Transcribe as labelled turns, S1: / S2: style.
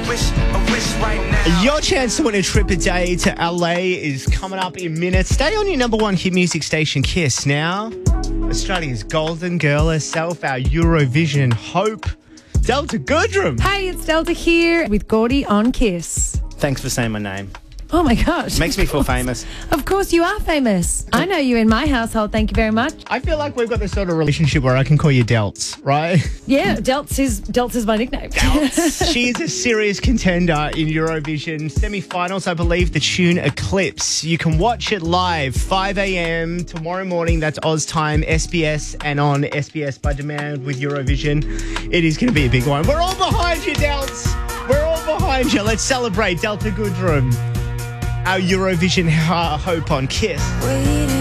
S1: a wish right now.
S2: Your chance to win a trip a day to LA is coming up in minutes. Stay on your number one hit music station, Kiss. Now, Australia's golden girl herself, our Eurovision hope, Delta Goodrum.
S3: Hey, it's Delta here with Gordy on Kiss.
S2: Thanks for saying my name.
S3: Oh my gosh.
S2: Makes me feel famous.
S3: Of course you are famous. I know you in my household, thank you very much.
S2: I feel like we've got this sort of relationship where I can call you Delts, right?
S3: Yeah, Delts is my nickname.
S2: Delts. She's a serious contender in Eurovision semi-finals. I believe the tune Eclipse. You can watch it live, 5 a.m. tomorrow morning. That's Oz time, SBS, and on SBS By Demand with Eurovision. It is going to be a big one. We're all behind you, Delts. We're all behind you. Let's celebrate Delta Goodrum, our Eurovision hope on Kiss.